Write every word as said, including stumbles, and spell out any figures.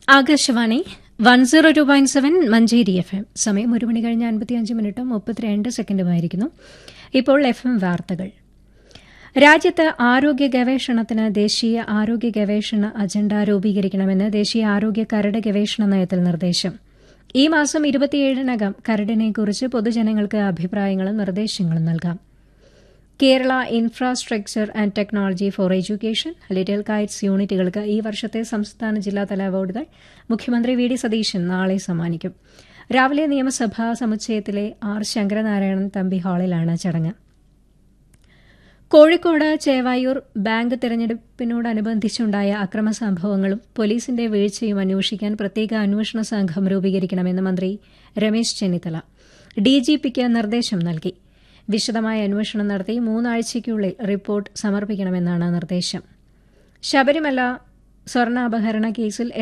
Akashvani one zero two point seven Manjeri F M. സമയം ഒരു മണി കഴിഞ്ഞ് അൻപത്തിയഞ്ച് മിനിറ്റും മുപ്പത്തിരണ്ട് സെക്കൻഡുമായിരിക്കുന്നു. ഇപ്പോൾ എഫ് എം വാർത്തകൾ. രാജ്യത്ത് ആരോഗ്യ ഗവേഷണത്തിന് ദേശീയ ആരോഗ്യ ഗവേഷണ അജണ്ട രൂപീകരിക്കണമെന്ന് ദേശീയ ആരോഗ്യ കരട് ഗവേഷണ നയത്തിൽ നിർദ്ദേശം. ഈ മാസം ഇരുപത്തിയേഴിനകം കരടിനെക്കുറിച്ച് പൊതുജനങ്ങൾക്ക് അഭിപ്രായങ്ങളും നിർദ്ദേശങ്ങളും നൽകാം. Kerala infrastructure and technology for education little Kites യൂണിറ്റുകൾക്ക് ഈ വർഷത്തെ സംസ്ഥാന ജില്ലാതല അവാർഡുകൾ മുഖ്യമന്ത്രി വി ഡി സതീശൻ നാളെ സമ്മാനിക്കും. രാവിലെ നിയമസഭാ സമുച്ചയത്തിലെ ആർ ശങ്കരനാരായണൻ തമ്പി ഹാളിലാണ് ചടങ്ങ്. കോഴിക്കോട് ചേവായൂർ ബാങ്ക് തെരഞ്ഞെടുപ്പിനോടനുബന്ധിച്ചുണ്ടായ അക്രമ സംഭവങ്ങളും പോലീസിന്റെ വീഴ്ചയും അന്വേഷിക്കാൻ പ്രത്യേക അന്വേഷണ സംഘം രൂപീകരിക്കണമെന്ന് മന്ത്രി രമേശ് ചെന്നിത്തല ഡിജിപിക്ക് നിർദ്ദേശം നൽകി. വിശദമായ അന്വേഷണം നടത്തി മൂന്നാഴ്ചയ്ക്കുള്ളിൽ റിപ്പോർട്ട് സമർപ്പിക്കണമെന്നാണ് നിർദ്ദേശം. ശബരിമല സ്വർണ്ണാപഹരണ കേസിൽ